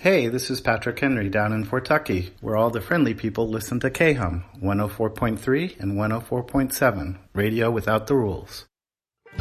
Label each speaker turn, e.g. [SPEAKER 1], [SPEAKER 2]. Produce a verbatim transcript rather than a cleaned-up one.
[SPEAKER 1] Hey, this is Patrick Henry down in Fortucky, where all the friendly people listen to K H U M, one oh four point three and one oh four point seven, radio without the rules.